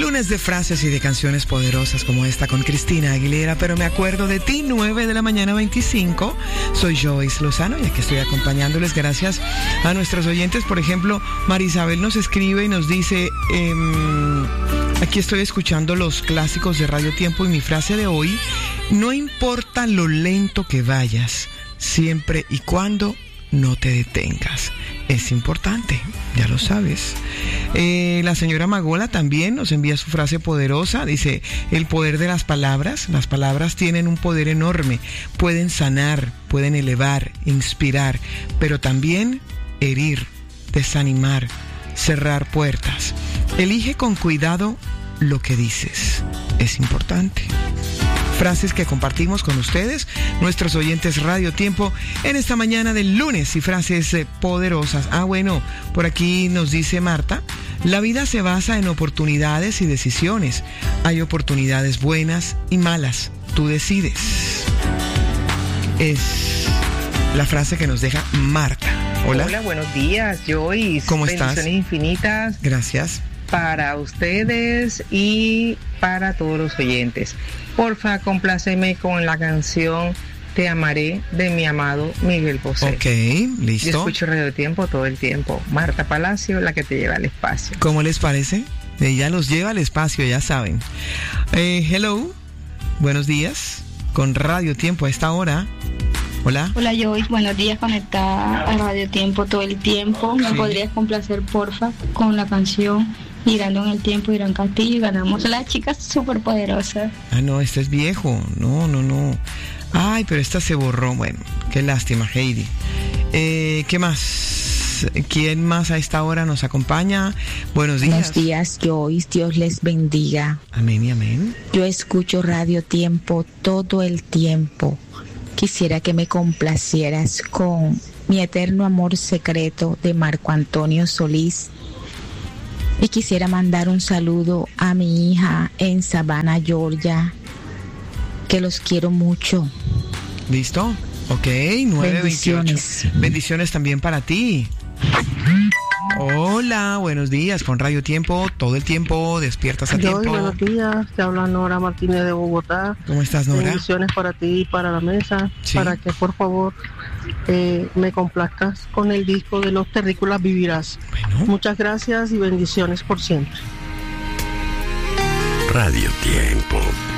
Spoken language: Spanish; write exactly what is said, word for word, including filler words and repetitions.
Lunes de frases y de canciones poderosas como esta con Cristina Aguilera, pero me acuerdo de ti, nueve de la mañana veinticinco. Soy Joyce Lozano y aquí estoy acompañándoles gracias a nuestros oyentes. Por ejemplo, Marisabel nos escribe y nos dice, eh, aquí estoy escuchando los clásicos de Radio Tiempo y mi frase de hoy: no importa lo lento que vayas, siempre y cuando no te detengas. Es importante, ya lo sabes. Eh, la señora Magola también nos envía su frase poderosa. Dice, el poder de las palabras. Las palabras tienen un poder enorme. Pueden sanar, pueden elevar, inspirar, pero también herir, desanimar, cerrar puertas. Elige con cuidado lo que dices. Es importante. Frases que compartimos con ustedes, nuestros oyentes Radio Tiempo, en esta mañana del lunes, y frases eh, poderosas. Ah, bueno, por aquí nos dice Marta, la vida se basa en oportunidades y decisiones. Hay oportunidades buenas y malas. Tú decides. Es la frase que nos deja Marta. Hola. Hola, buenos días, Joyce. ¿Cómo estás? Bendiciones infinitas. Gracias. Para ustedes y para todos los oyentes. Porfa, compláceme con la canción Te Amaré de mi amado Miguel Bosé. Ok, listo. Yo escucho Radio Tiempo todo el tiempo. Marta Palacio, la que te lleva al espacio. ¿Cómo les parece? Ella los lleva al espacio, ya saben. Eh, hello, buenos días, con Radio Tiempo a esta hora. Hola. Hola Joyce, buenos días, conectada a Radio Tiempo todo el tiempo. ¿Me sí. podrías complacer, porfa, con la canción Girando en el Tiempo, Irán Castillo, y ganamos las chicas superpoderosas? Ah, no, este es viejo. No, no, no. Ay, pero esta se borró. Bueno, qué lástima, Heidi. Eh, ¿Qué más? ¿Quién más a esta hora nos acompaña? Buenos días. Buenos días, Joyce. Dios les bendiga. Amén y amén. Yo escucho Radio Tiempo todo el tiempo. Quisiera que me complacieras con Mi Eterno Amor Secreto de Marco Antonio Solís. Y quisiera mandar un saludo a mi hija en Savannah, Georgia, que los quiero mucho. ¿Listo? Ok, nueve veintiocho. Bendiciones. Bendiciones también para ti. Hola, buenos días, con Radio Tiempo, todo el tiempo, despiertas a Yo, tiempo. Buenos días, te habla Nora Martínez de Bogotá. ¿Cómo estás, Nora? Bendiciones para ti y para la mesa, sí. Para que por favor eh, me complazcas con el disco de Los Terrícolas Vivirás. Bueno. Muchas gracias y bendiciones por siempre. Radio Tiempo.